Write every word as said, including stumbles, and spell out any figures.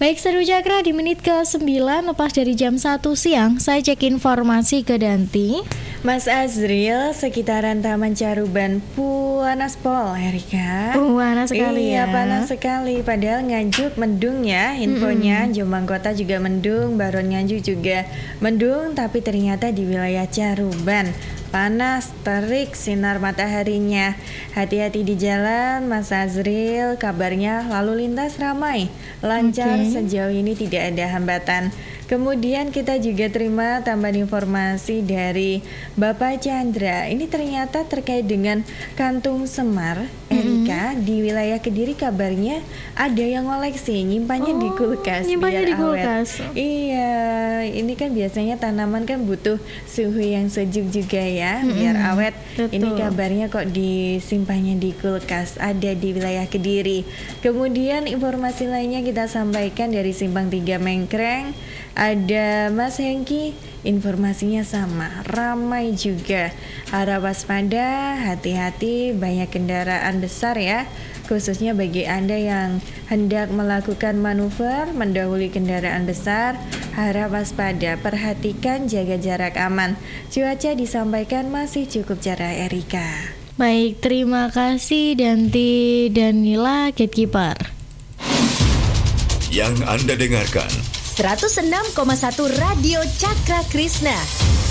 Baik Seru Cakra, di menit ke sembilan lepas dari jam satu siang, saya cek informasi ke Danti. Mas Azril, sekitaran Taman Caruban panas pol, Erika. Panas sekali iya, ya. panas sekali. Padahal Nganjuk mendung ya infonya. Mm-hmm. Jombang Kota juga mendung, Baron Nganjuk juga mendung. Tapi ternyata di wilayah Caruban panas, terik sinar mataharinya. Hati-hati di jalan, Mas Azril. Kabarnya lalu lintas ramai, lancar, okay. Sejauh ini tidak ada hambatan. Kemudian kita juga terima tambahan informasi dari Bapak Chandra. Ini ternyata terkait dengan kantung semar, Erika, mm-hmm. di wilayah Kediri kabarnya ada yang ngoleksi, nyimpannya oh, di kulkas nyimpannya biar di kulkas. Awet. Iya, ini kan biasanya tanaman kan butuh suhu yang sejuk juga ya, mm-hmm. biar awet. Betul. Ini kabarnya kok disimpannya di kulkas, ada di wilayah Kediri. Kemudian informasi lainnya kita sampaikan dari Simpang tiga Mengkreng. Ada Mas Hengki, informasinya sama, ramai juga. Harap waspada, hati-hati, banyak kendaraan besar ya. Khususnya bagi Anda yang hendak melakukan manuver mendahului kendaraan besar, harap waspada, perhatikan jaga jarak aman. Cuaca disampaikan masih cukup cerah, Erika. Baik, terima kasih Danti Danila Gatekeeper. Yang Anda dengarkan seratus enam koma satu Radio Cakra Krishna.